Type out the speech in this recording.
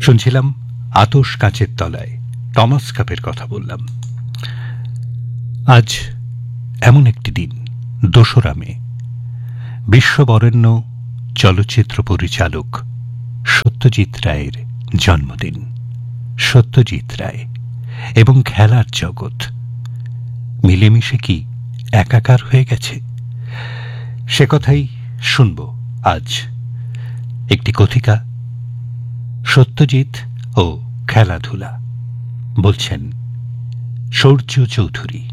শুনছিলাম আতশ কাচের তলায়, টমাস কাপের কথা বললাম। আজ এমন একটি দিন, ২রা মে, বিশ্ববরেণ্য চলচ্চিত্র পরিচালক সত্যজিৎ রায়ের জন্মদিন। সত্যজিৎ রায় এবং খেলার জগৎ মিলেমিশে কি একাকার হয়ে গেছে? সে কথাই শুনব আজ। একটি কথিকা, সত্যজিৎ ও খেলাধুলা, বলছেন সূর্য চৌধুরী।